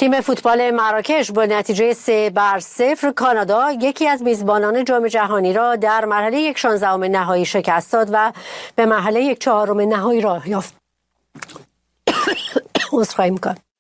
تیم فوتبال مراکش با نتیجه 3-0 کانادا یکی از میزبانان جام جهانی را در مرحله 16 نهایی شکست داد و به مرحله 4 نهایی راه یافت. عذرخواهی می‌کنم.